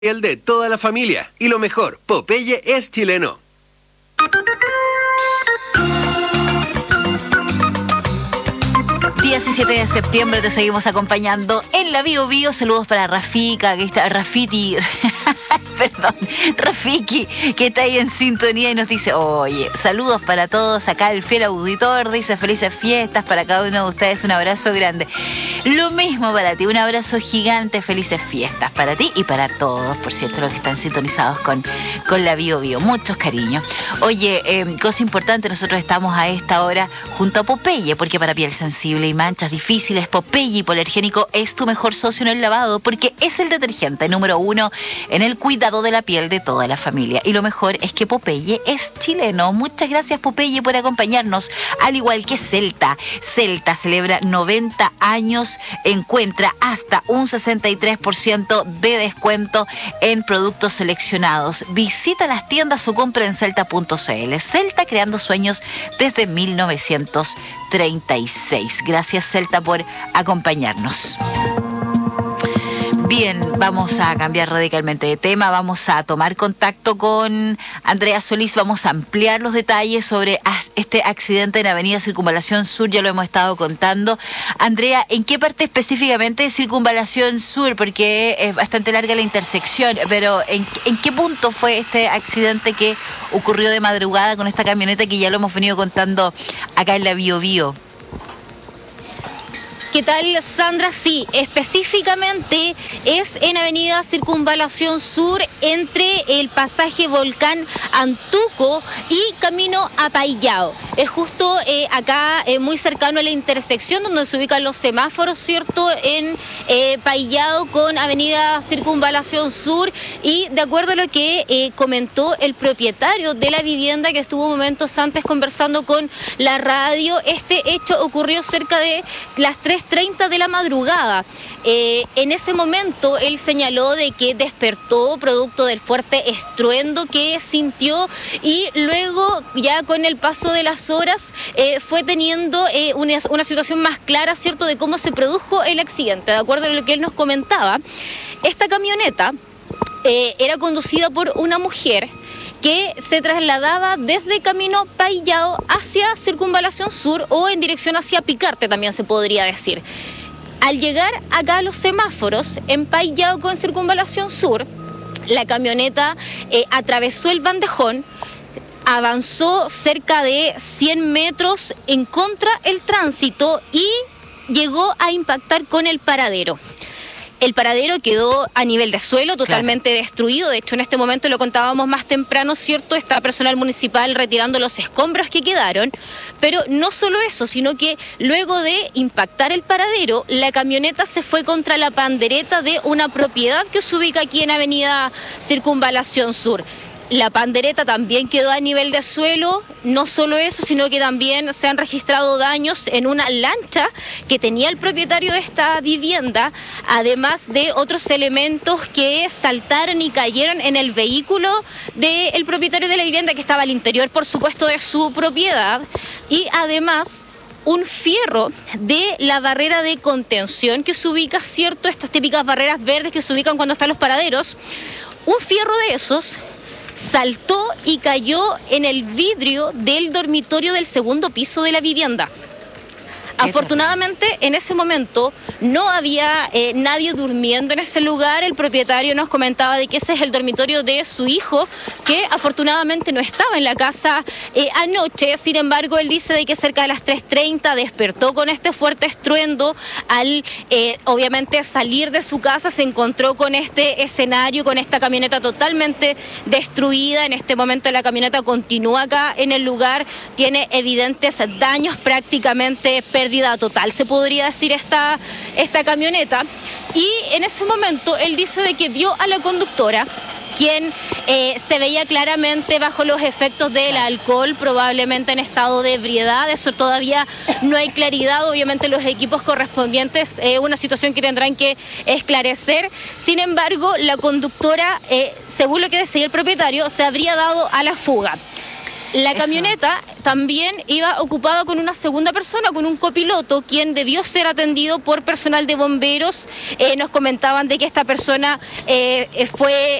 El de toda la familia. Y lo mejor, Popeye es chileno. Día 17 de septiembre te seguimos acompañando en la Bio Bio. Saludos para Rafika, que está Rafiti. Perdón, Rafiki, que está ahí en sintonía y nos dice, oye, saludos para todos, acá el fiel auditor, dice felices fiestas para cada uno de ustedes, un abrazo grande. Lo mismo para ti, un abrazo gigante, felices fiestas para ti y para todos, por cierto, los que están sintonizados con la Bio Bio, muchos cariños. Oye, cosa importante, nosotros estamos a esta hora junto a Popeye, porque para piel sensible y manchas difíciles, Popeye Hipoalergénico es tu mejor socio en el lavado, porque es el detergente número 1 en el cuidado de la piel de toda la familia. Y lo mejor es que Popeye es chileno. Muchas gracias, Popeye, por acompañarnos. Al igual que Celta. Celta celebra 90 años. Encuentra hasta un 63% de descuento en productos seleccionados. Visita las tiendas o compra en celta.cl. Celta, creando sueños desde 1936. Gracias, Celta, por acompañarnos. Bien, vamos a cambiar radicalmente de tema, vamos a tomar contacto con Andrea Solís, vamos a ampliar los detalles sobre este accidente en Avenida Circunvalación Sur, ya lo hemos estado contando. Andrea, ¿en qué parte específicamente de Circunvalación Sur? Porque es bastante larga la intersección, pero ¿en qué punto fue este accidente que ocurrió de madrugada con esta camioneta que ya lo hemos venido contando acá en la Bio Bio? ¿Qué tal, Sandra? Sí, específicamente es en Avenida Circunvalación Sur entre el pasaje Volcán Antuco y camino a Paillao. Es justo acá, muy cercano a la intersección donde se ubican los semáforos, ¿cierto? En Paillao con Avenida Circunvalación Sur, y de acuerdo a lo que comentó el propietario de la vivienda que estuvo momentos antes conversando con la radio, este hecho ocurrió cerca de las 3:30 de la madrugada. En ese momento él señaló de que despertó producto del fuerte estruendo que sintió, y luego ya con el paso de las horas fue teniendo una situación más clara, ¿cierto?, de cómo se produjo el accidente. De acuerdo a lo que él nos comentaba, esta camioneta era conducida por una mujer que se trasladaba desde camino Paillao hacia Circunvalación Sur, o en dirección hacia Picarte también se podría decir. Al llegar acá a los semáforos en Paillao con Circunvalación Sur, la camioneta atravesó el bandejón, avanzó cerca de 100 metros en contra el tránsito y llegó a impactar con el paradero. El paradero quedó a nivel de suelo, totalmente destruido. De hecho, en este momento, lo contábamos más temprano, ¿cierto?, está personal municipal retirando los escombros que quedaron. Pero no solo eso, sino que luego de impactar el paradero, la camioneta se fue contra la pandereta de una propiedad que se ubica aquí en Avenida Circunvalación Sur. La pandereta también quedó a nivel de suelo. No solo eso, sino que también se han registrado daños en una lancha que tenía el propietario de esta vivienda, además de otros elementos que saltaron y cayeron en el vehículo del propietario de la vivienda, que estaba al interior, por supuesto, de su propiedad, y además un fierro de la barrera de contención que se ubica, ¿cierto?, estas típicas barreras verdes que se ubican cuando están los paraderos. Un fierro de esos saltó y cayó en el vidrio del dormitorio del segundo piso de la vivienda. Afortunadamente, en ese momento no había nadie durmiendo en ese lugar. El propietario nos comentaba de que ese es el dormitorio de su hijo, que afortunadamente no estaba en la casa anoche. Sin embargo, él dice de que cerca de las 3:30 despertó con este fuerte estruendo. Al obviamente salir de su casa, se encontró con este escenario, con esta camioneta totalmente destruida. En este momento la camioneta continúa acá en el lugar, tiene evidentes daños, prácticamente pérdida total, se podría decir, esta camioneta. Y en ese momento él dice de que vio a la conductora, quien se veía claramente bajo los efectos del alcohol, probablemente en estado de ebriedad. Eso todavía no hay claridad, obviamente los equipos correspondientes, una situación que tendrán que esclarecer. Sin embargo, la conductora, según lo que decía el propietario, se habría dado a la fuga. La Eso. camioneta también iba ocupada con una segunda persona, con un copiloto, quien debió ser atendido por personal de bomberos. Nos comentaban de que esta persona fue